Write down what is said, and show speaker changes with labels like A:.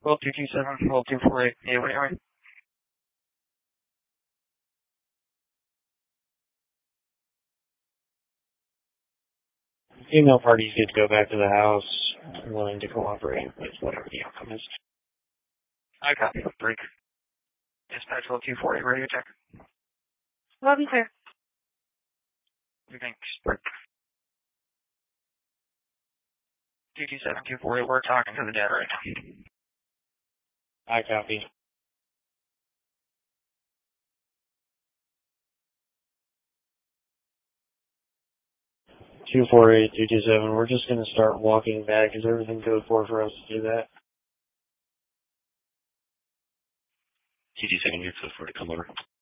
A: Well, 227, well, 248. Yeah, what are you?
B: Female parties get to go back to the house. I'm willing to cooperate with whatever the outcome is.
A: I copy. Break. Dispatch, well, 240, radio check.
C: Lobby clear.
A: Thanks. Break. 227, 240, we're talking to the dad right now.
B: I copy. Two 4-8, 227. We're just going to start walking back. Is everything code 4 for us to do that?
D: 227, you're code 4 to come over.